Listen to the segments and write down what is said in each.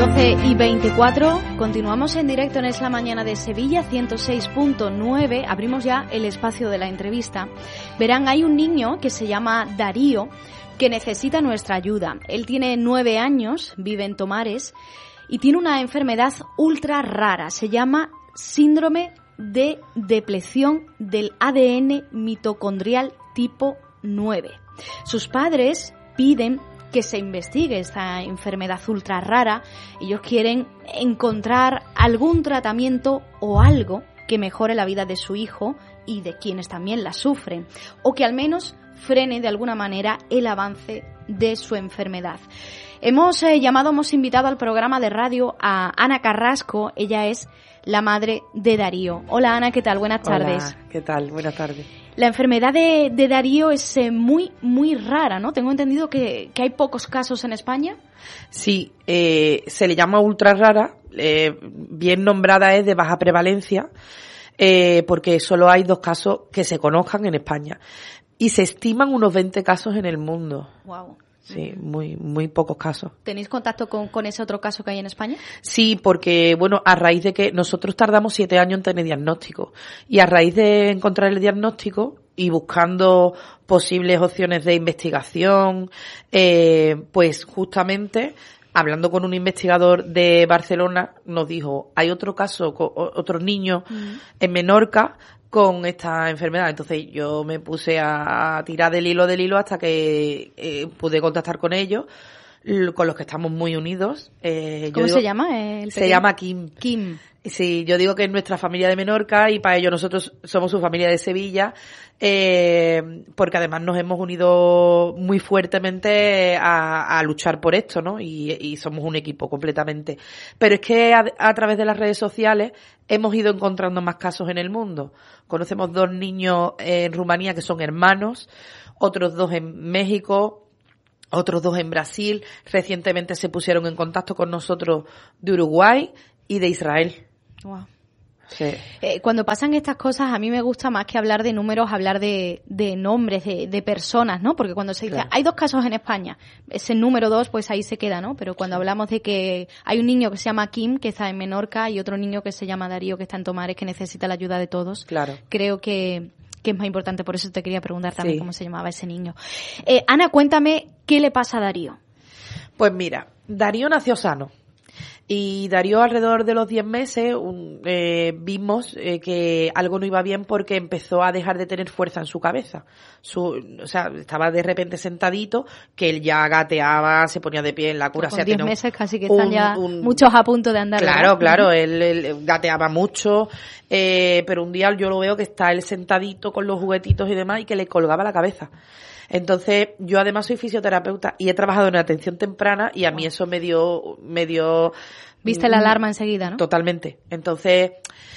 12:24, continuamos en directo en Es la Mañana de Sevilla, 106.9, abrimos ya el espacio de la entrevista. Verán, hay un niño que se llama Darío que necesita nuestra ayuda. Él tiene 9 años, vive en Tomares y tiene una enfermedad ultra rara, se llama síndrome de depleción del ADN mitocondrial tipo 9. Sus padres piden que se investigue esta enfermedad ultra rara. Ellos quieren encontrar algún tratamiento o algo que mejore la vida de su hijo y de quienes también la sufren, o que al menos frene de alguna manera el avance de su enfermedad. Hemos invitado al programa de radio a Ana Carrasco. Ella es la madre de Darío. Hola Ana, ¿qué tal? Buenas tardes. Hola, ¿qué tal? Buenas tardes. La enfermedad de Darío es muy rara, ¿no? Tengo entendido que hay pocos casos en España. Sí, se le llama ultra rara, bien nombrada es de baja prevalencia, porque solo hay 2 casos que se conozcan en España. Y se estiman unos 20 casos en el mundo. Wow. Sí, muy pocos casos. ¿Tenéis contacto con ese otro caso que hay en España? Sí, porque, bueno, a raíz de que nosotros tardamos 7 años en tener diagnóstico. Y a raíz de encontrar el diagnóstico y buscando posibles opciones de investigación, pues justamente, hablando con un investigador de Barcelona, nos dijo, hay otro caso, otros niños en Menorca con esta enfermedad. Entonces yo me puse a tirar del hilo hasta que pude contactar con ellos, con los que estamos muy unidos. ¿Cómo se llama? Se llama Kim. Kim. Sí, yo digo que es nuestra familia de Menorca y para ello nosotros somos su familia de Sevilla, porque además nos hemos unido muy fuertemente a luchar por esto, ¿no? Y somos un equipo completamente. Pero es que a través de las redes sociales hemos ido encontrando más casos en el mundo. Conocemos 2 niños en Rumanía que son hermanos, otros 2 en México, otros 2 en Brasil. Recientemente se pusieron en contacto con nosotros de Uruguay y de Israel. Wow. Sí. Cuando pasan estas cosas, a mí me gusta más que hablar de números, hablar de nombres, de personas, ¿no? Porque cuando se dice, hay 2 casos en España, ese número 2, pues ahí se queda, ¿no? Pero cuando hablamos de que hay un niño que se llama Kim, que está en Menorca, y otro niño que se llama Darío, que está en Tomares, que necesita la ayuda de todos, claro, creo que es más importante. Por eso te quería preguntar también cómo se llamaba ese niño. Ana, cuéntame, ¿qué le pasa a Darío? Pues mira, Darío nació sano. Y Darío, alrededor de los 10 meses, vimos que algo no iba bien porque empezó a dejar de tener fuerza en su cabeza. O sea, estaba de repente sentadito, que él ya gateaba, se ponía de pie en la cura. Con 10 meses casi que están ya muchos a punto de andar. Claro, claro, él gateaba mucho, pero un día yo lo veo que está él sentadito con los juguetitos y demás y que le colgaba la cabeza. Entonces, yo además soy fisioterapeuta y he trabajado en atención temprana y a mí eso me dio... Viste la alarma enseguida, ¿no? Totalmente. Entonces,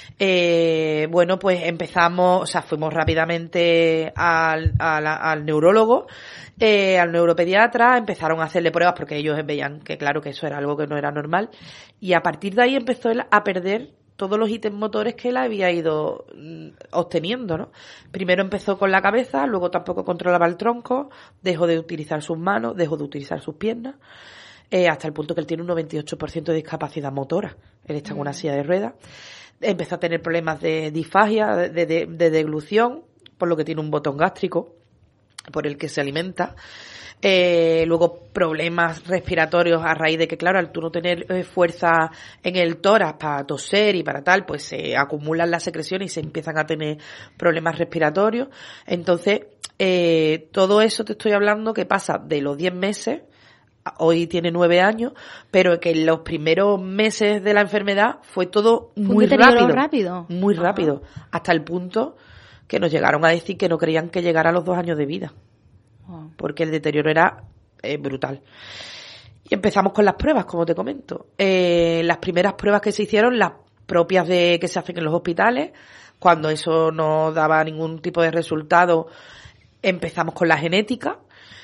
bueno, pues fuimos rápidamente al neurólogo, al neuropediatra, empezaron a hacerle pruebas porque ellos veían que claro que eso era algo que no era normal y a partir de ahí empezó él a perder todos los ítems motores que él había ido obteniendo, ¿no? Primero empezó con la cabeza, luego tampoco controlaba el tronco, dejó de utilizar sus manos, dejó de utilizar sus piernas, hasta el punto que él tiene un 98% de discapacidad motora. Él está en una silla de ruedas. Empezó a tener problemas de disfagia, de deglución, por lo que tiene un botón gástrico por el que se alimenta. Luego problemas respiratorios a raíz de que, claro, al tú no tener fuerza en el tórax para toser y para tal, pues se acumulan las secreciones y se empiezan a tener problemas respiratorios. Entonces, todo eso te estoy hablando que pasa de los 10 meses, hoy tiene 9 años, pero que en los primeros meses de la enfermedad fue todo muy rápido. Muy rápido. Hasta el punto que nos llegaron a decir que no creían que llegara a los 2 años de vida. Porque el deterioro era brutal. Y empezamos con las pruebas, como te comento. Las primeras pruebas que se hicieron, las propias que se hacen en los hospitales, cuando eso no daba ningún tipo de resultado, empezamos con la genética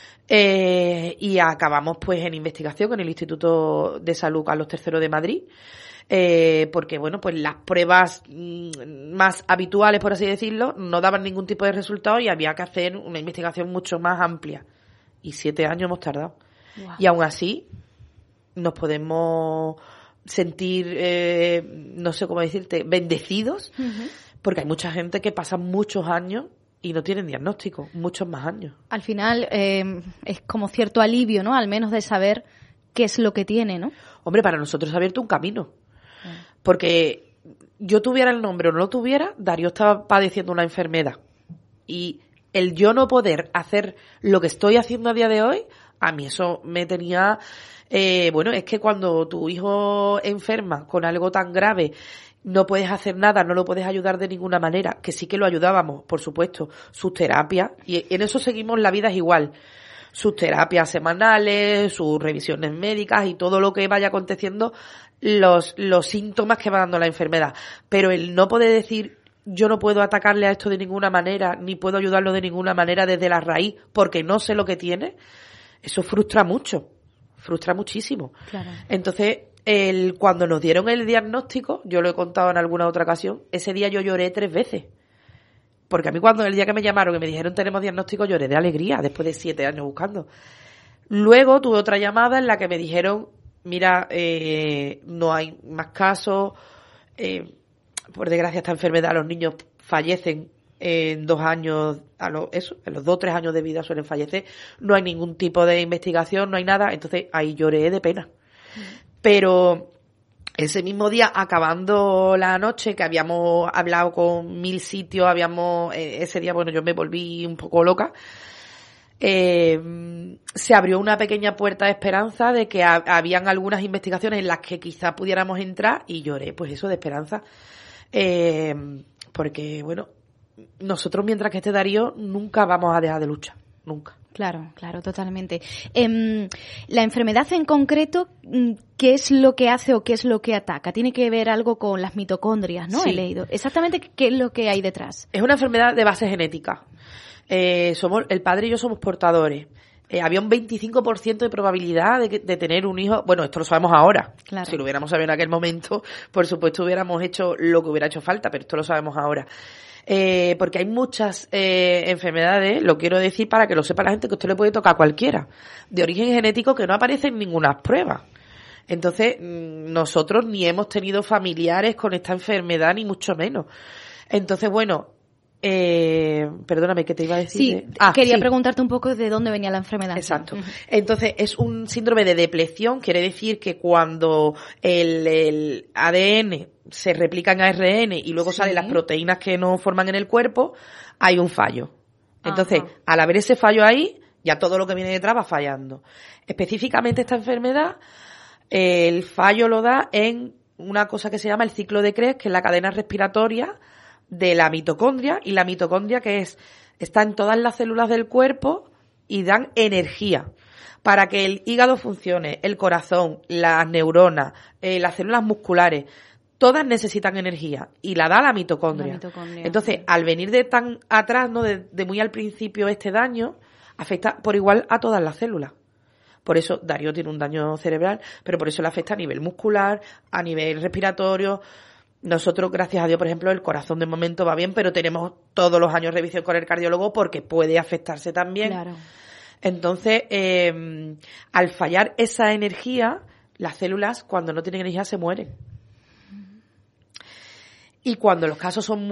y acabamos pues en investigación en el Instituto de Salud Carlos III de Madrid. Porque bueno, pues las pruebas más habituales, por así decirlo, no daban ningún tipo de resultado y había que hacer una investigación mucho más amplia. Y 7 años hemos tardado. Wow. Y aún así nos podemos sentir, no sé cómo decirte, bendecidos, porque hay mucha gente que pasa muchos años y no tienen diagnóstico, muchos más años. Al final es como cierto alivio, ¿no? Al menos de saber qué es lo que tiene, ¿no? Hombre, para nosotros se ha abierto un camino. Porque yo tuviera el nombre o no lo tuviera, Darío estaba padeciendo una enfermedad. Y el yo no poder hacer lo que estoy haciendo a día de hoy, a mí eso me tenía... bueno, es que cuando tu hijo enferma con algo tan grave, no puedes hacer nada, no lo puedes ayudar de ninguna manera, que sí que lo ayudábamos, por supuesto, sus terapias, y en eso seguimos, la vida es igual. Sus terapias semanales, sus revisiones médicas y todo lo que vaya aconteciendo, los síntomas que va dando la enfermedad. Pero el no poder decir, yo no puedo atacarle a esto de ninguna manera, ni puedo ayudarlo de ninguna manera desde la raíz, porque no sé lo que tiene, eso frustra mucho, frustra muchísimo. Claro. Entonces, cuando nos dieron el diagnóstico, yo lo he contado en alguna otra ocasión, ese día yo lloré 3 veces. Porque a mí cuando el día que me llamaron y me dijeron tenemos diagnóstico, lloré de alegría después de 7 años buscando. Luego tuve otra llamada en la que me dijeron, mira, no hay más casos, por desgracia esta enfermedad los niños fallecen en 2 años, en los 2 o 3 años de vida suelen fallecer, no hay ningún tipo de investigación, no hay nada, entonces ahí lloré de pena. Pero ese mismo día, acabando la noche, que habíamos hablado con 1000 sitios, ese día, bueno, yo me volví un poco loca, se abrió una pequeña puerta de esperanza de que habían algunas investigaciones en las que quizás pudiéramos entrar, y lloré, pues eso, de esperanza, porque, bueno, nosotros mientras que esté Darío nunca vamos a dejar de luchar, nunca. Claro, claro, totalmente. La enfermedad en concreto, ¿qué es lo que hace o qué es lo que ataca? Tiene que ver algo con las mitocondrias, ¿no? Sí. He leído. Exactamente, ¿qué es lo que hay detrás? Es una enfermedad de base genética. El padre y yo somos portadores. Había un 25% de probabilidad de tener un hijo. Bueno, esto lo sabemos ahora. Claro. Si lo hubiéramos sabido en aquel momento, por supuesto hubiéramos hecho lo que hubiera hecho falta, pero esto lo sabemos ahora. Porque hay muchas enfermedades, lo quiero decir para que lo sepa la gente, que usted le puede tocar a cualquiera, de origen genético que no aparece en ninguna prueba. Entonces, nosotros ni hemos tenido familiares con esta enfermedad, ni mucho menos. Entonces, bueno, perdóname, ¿qué te iba a decir? Sí, quería preguntarte un poco de dónde venía la enfermedad. Exacto. Entonces, es un síndrome de depleción, quiere decir que cuando el ADN se replica en ARN y luego salen las proteínas que no forman en el cuerpo, hay un fallo. Entonces, al haber ese fallo ahí, ya todo lo que viene detrás va fallando. Específicamente esta enfermedad, el fallo lo da en una cosa que se llama el ciclo de Krebs, que es la cadena respiratoria de la mitocondria, y la mitocondria está en todas las células del cuerpo y dan energía para que el hígado funcione, el corazón, las neuronas, las células musculares, todas necesitan energía y la da la mitocondria. Entonces, al venir de tan atrás, ¿no? De muy al principio este daño, afecta por igual a todas las células. Por eso Darío tiene un daño cerebral, pero por eso le afecta a nivel muscular, a nivel respiratorio. Nosotros, gracias a Dios, por ejemplo, el corazón de momento va bien, pero tenemos todos los años revisión con el cardiólogo porque puede afectarse también. Claro. Entonces, al fallar esa energía, las células, cuando no tienen energía, se mueren. Y cuando los casos son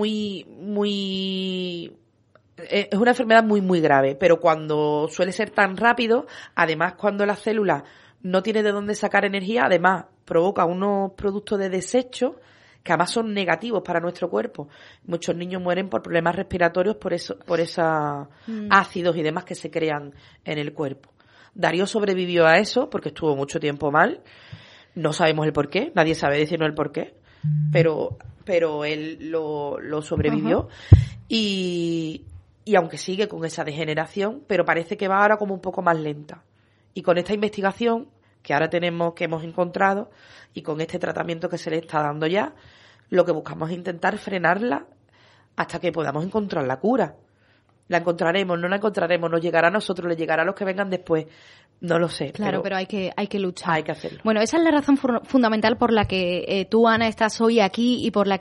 es una enfermedad muy, muy grave, pero cuando suele ser tan rápido, además cuando la célula no tiene de dónde sacar energía, además provoca unos productos de desecho que además son negativos para nuestro cuerpo. Muchos niños mueren por problemas respiratorios por esos ácidos y demás que se crean en el cuerpo. Darío sobrevivió a eso porque estuvo mucho tiempo mal. No sabemos el por qué, nadie sabe decirnos el por qué, pero él lo sobrevivió. Y aunque sigue con esa degeneración, pero parece que va ahora como un poco más lenta. Y con esta investigación que ahora que hemos encontrado, y con este tratamiento que se le está dando ya, lo que buscamos es intentar frenarla hasta que podamos encontrar la cura. La encontraremos, no la encontraremos, nos llegará a nosotros, le llegará a los que vengan después, no lo sé. Claro, pero hay que luchar. Hay que hacerlo. Bueno, esa es la razón fundamental por la que tú, Ana, estás hoy aquí y por la que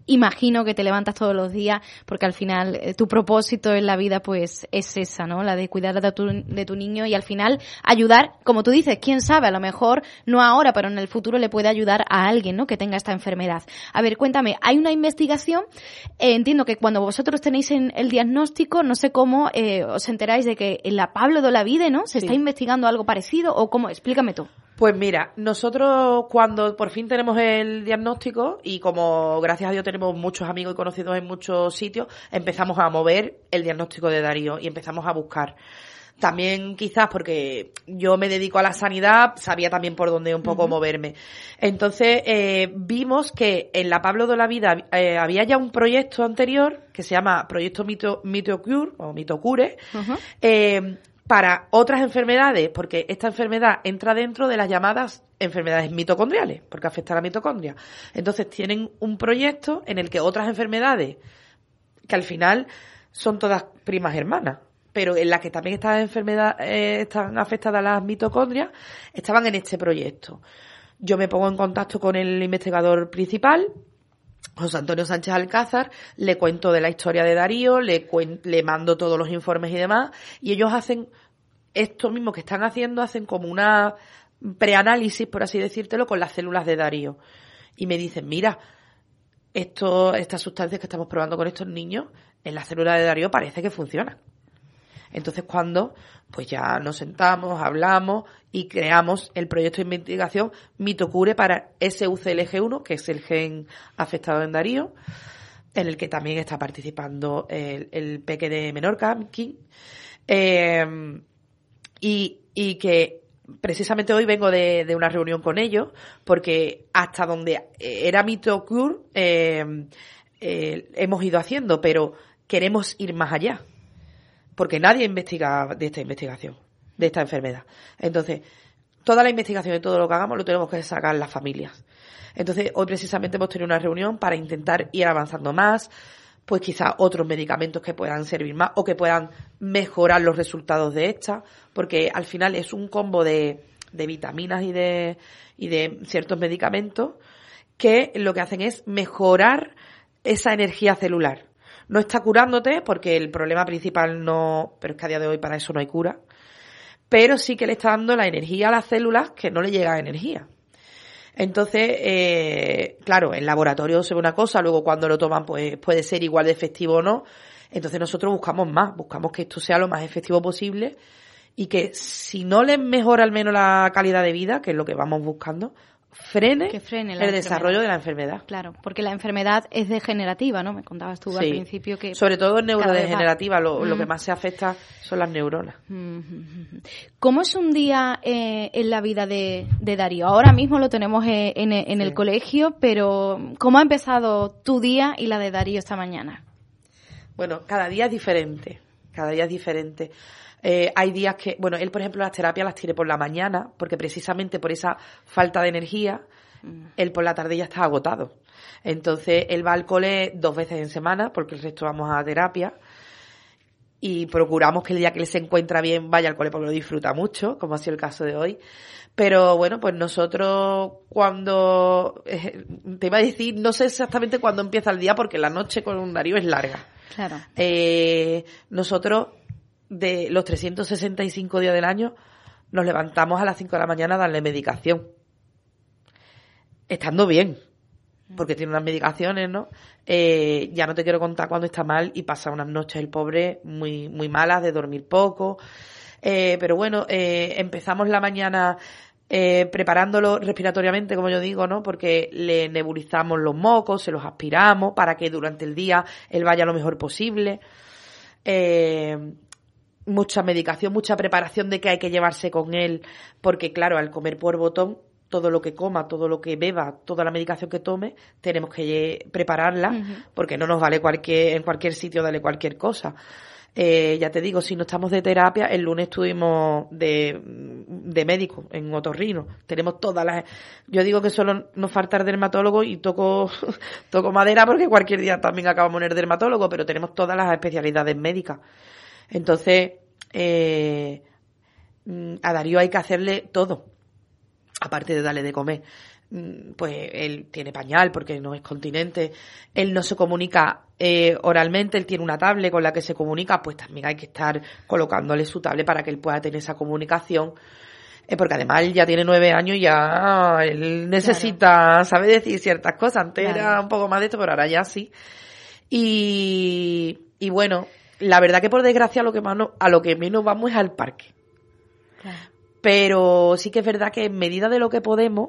imagino que te levantas todos los días porque al final tu propósito en la vida pues es esa, ¿no? La de cuidar de tu niño y al final ayudar, como tú dices, quién sabe, a lo mejor no ahora, pero en el futuro le puede ayudar a alguien, ¿no? Que tenga esta enfermedad. A ver, cuéntame, hay una investigación, entiendo que cuando vosotros tenéis el diagnóstico, no sé cómo os enteráis de que en la Pablo de Olavide, ¿no? ¿Se está investigando algo parecido o cómo? Explícame tú. Pues mira, nosotros cuando por fin tenemos el diagnóstico y como gracias a Dios tenemos muchos amigos y conocidos en muchos sitios, empezamos a mover el diagnóstico de Darío y empezamos a buscar. También quizás porque yo me dedico a la sanidad, sabía también por dónde un poco moverme. Entonces vimos que en la Pablo de Olavide había ya un proyecto anterior que se llama Proyecto Mitocure o Mitocure, para otras enfermedades, porque esta enfermedad entra dentro de las llamadas enfermedades mitocondriales, porque afecta a la mitocondria. Entonces tienen un proyecto en el que otras enfermedades, que al final son todas primas hermanas, pero en las que también están afectadas las mitocondrias, estaban en este proyecto. Yo me pongo en contacto con el investigador principal, José Antonio Sánchez Alcázar, le cuento de la historia de Darío, le mando todos los informes y demás, y ellos hacen esto mismo que están haciendo, hacen como una preanálisis, por así decírtelo, con las células de Darío. Y me dicen, mira, estas sustancias que estamos probando con estos niños, en las células de Darío parece que funcionan. Entonces, pues ya nos sentamos, hablamos y creamos el proyecto de investigación Mitocure para SUCLG1, que es el gen afectado en Darío, en el que también está participando el peque de Menorca, King, y que precisamente hoy vengo de una reunión con ellos, porque hasta donde era Mitocure hemos ido haciendo, pero queremos ir más allá. Porque nadie investiga de esta investigación, de esta enfermedad. Entonces, toda la investigación y todo lo que hagamos lo tenemos que sacar las familias. Entonces, hoy precisamente hemos tenido una reunión para intentar ir avanzando más, pues quizás otros medicamentos que puedan servir más o que puedan mejorar los resultados de esta, porque al final es un combo de vitaminas y de ciertos medicamentos que lo que hacen es mejorar esa energía celular. No está curándote porque el problema principal pero es que a día de hoy para eso no hay cura, pero sí que le está dando la energía a las células que no le llega energía. Entonces, claro, en laboratorio se ve una cosa, luego cuando lo toman pues puede ser igual de efectivo o no. Entonces nosotros buscamos que esto sea lo más efectivo posible y que si no les mejora al menos la calidad de vida, que es lo que vamos buscando, frene el desarrollo de la enfermedad. Claro, porque la enfermedad es degenerativa, ¿no? Me contabas tú al principio que... Sobre todo en neurodegenerativa, lo que más se afecta son las neuronas. ¿Cómo es un día en la vida de Darío? Ahora mismo lo tenemos en el colegio, pero ¿cómo ha empezado tu día y la de Darío esta mañana? Bueno, cada día es diferente. Hay días que, él por ejemplo las terapias las tiene por la mañana, porque precisamente por esa falta de energía, él por la tarde ya está agotado. Entonces él va al cole 2 veces en semana, porque el resto vamos a terapia, y procuramos que el día que él se encuentra bien vaya al cole porque lo disfruta mucho, como ha sido el caso de hoy. Pero bueno, pues nosotros cuando, te iba a decir, no sé exactamente cuándo empieza el día, porque la noche con un Darío es larga. Claro. Nosotros, de los 365 días del año, nos levantamos a las 5 de la mañana a darle medicación. Estando bien, porque tiene unas medicaciones, ¿no? Ya no te quiero contar cuando está mal y pasa unas noches el pobre muy, muy malas, de dormir poco. Pero bueno, empezamos la mañana preparándolo respiratoriamente, como yo digo, ¿no? Porque le nebulizamos los mocos, se los aspiramos para que durante el día él vaya lo mejor posible. Mucha medicación, mucha preparación de qué hay que llevarse con él, porque claro, al comer por botón, todo lo que coma, todo lo que beba, toda la medicación que tome, tenemos que prepararla, porque no nos vale en cualquier sitio darle cualquier cosa. Ya te digo, si no estamos de terapia, el lunes estuvimos de médico en otorrino. Tenemos yo digo que solo nos falta el dermatólogo y toco madera porque cualquier día también acabamos en el dermatólogo, pero tenemos todas las especialidades médicas. Entonces, a Darío hay que hacerle todo, aparte de darle de comer. pues él tiene pañal porque no es continente, él no se comunica oralmente, él tiene una tablet con la que se comunica, pues también hay que estar colocándole su tablet para que él pueda tener esa comunicación, porque además él ya tiene 9 años y ya él necesita, sabe decir ciertas cosas, antes era un poco más de esto, pero ahora ya sí. Y bueno, la verdad que por desgracia a lo que menos vamos es al parque. Claro. Pero sí que es verdad que en medida de lo que podemos,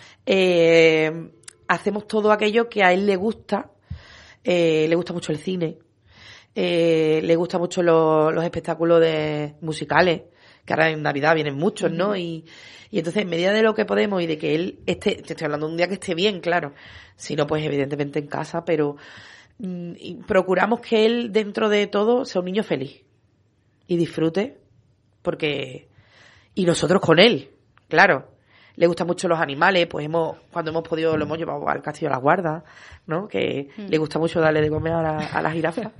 hacemos todo aquello que a él le gusta mucho el cine, le gusta mucho los espectáculos musicales, que ahora en Navidad vienen muchos, ¿no? Y entonces, en medida de lo que podemos y de que él te estoy hablando de un día que esté bien, claro, si no, pues evidentemente en casa, pero y procuramos que él, dentro de todo, sea un niño feliz y disfrute, y nosotros con él, claro. Le gustan mucho los animales, pues cuando hemos podido lo hemos llevado al Castillo de la Guarda, ¿no? Que le gusta mucho darle de comer a la jirafa.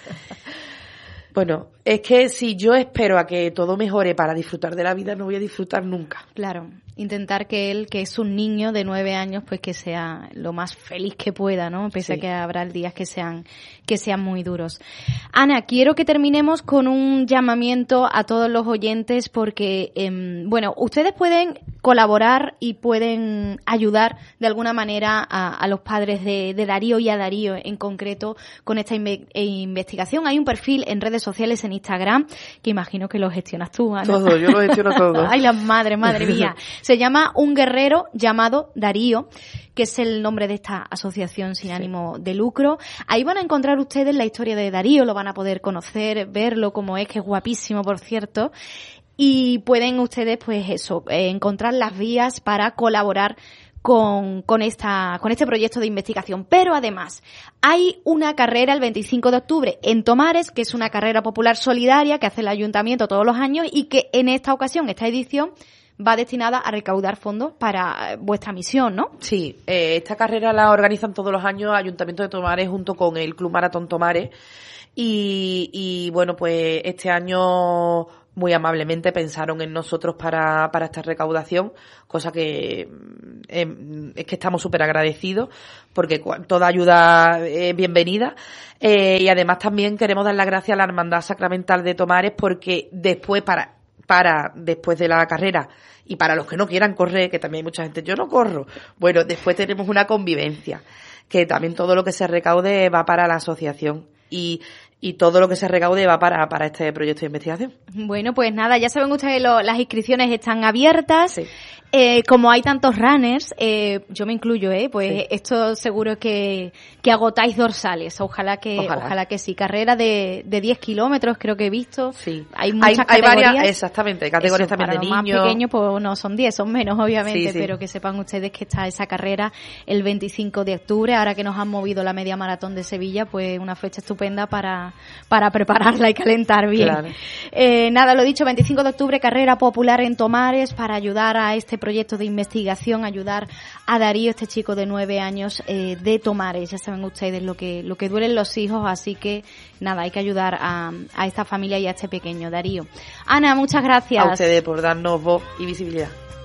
Bueno, es que si yo espero a que todo mejore para disfrutar de la vida, no voy a disfrutar nunca. Claro, intentar que él, que es un niño de 9 años, pues que sea lo más feliz que pueda, ¿no? Pese a que habrá días que sean muy duros. Ana, quiero que terminemos con un llamamiento a todos los oyentes porque, bueno, ustedes pueden colaborar y pueden ayudar de alguna manera a los padres de Darío y a Darío en concreto con esta investigación. Hay un perfil en redes sociales, en Instagram, que imagino que lo gestionas tú, Ana. Todo, yo lo gestiono todo. Ay, la madre mía. Se llama Un guerrero llamado Darío, que es el nombre de esta asociación sin ánimo de lucro. Ahí van a encontrar ustedes la historia de Darío, lo van a poder conocer, verlo como es, que es guapísimo, por cierto. Y pueden ustedes, pues eso, encontrar las vías para colaborar con este proyecto de investigación. Pero además, hay una carrera el 25 de octubre en Tomares, que es una carrera popular solidaria que hace el ayuntamiento todos los años y que en esta ocasión, esta edición, va destinada a recaudar fondos para vuestra misión, ¿no? Sí, esta carrera la organizan todos los años Ayuntamiento de Tomares junto con el Club Maratón Tomares y bueno, pues este año muy amablemente pensaron en nosotros para esta recaudación, cosa que es que estamos súper agradecidos porque toda ayuda es bienvenida, y además también queremos dar las gracias a la Hermandad Sacramental de Tomares porque después después de la carrera y para los que no quieran correr, que también hay mucha gente, yo no corro, bueno, después tenemos una convivencia, que también todo lo que se recaude va para la asociación y todo lo que se recaude va para este proyecto de investigación. Bueno, pues nada, ya saben ustedes, las inscripciones están abiertas. Sí. Como hay tantos runners, yo me incluyo, pues sí. Esto seguro que agotáis dorsales. Ojalá que sí. Carrera de 10 kilómetros, creo que he visto. Sí. Hay muchas categorías. Varias, exactamente. Hay categorías eso, también de niños. Para los más pequeños, pues no son 10, son menos, obviamente, sí. Pero que sepan ustedes que está esa carrera el 25 de octubre. Ahora que nos han movido la media maratón de Sevilla, pues una fecha estupenda para prepararla y calentar bien. Claro. Nada, lo dicho, 25 de octubre, carrera popular en Tomares para ayudar a este proyecto de investigación, ayudar a Darío, este chico de 9 años de Tomares. Ya saben ustedes lo que duelen los hijos, así que nada, hay que ayudar a esta familia y a este pequeño Darío. Ana, muchas gracias. A ustedes por darnos voz y visibilidad.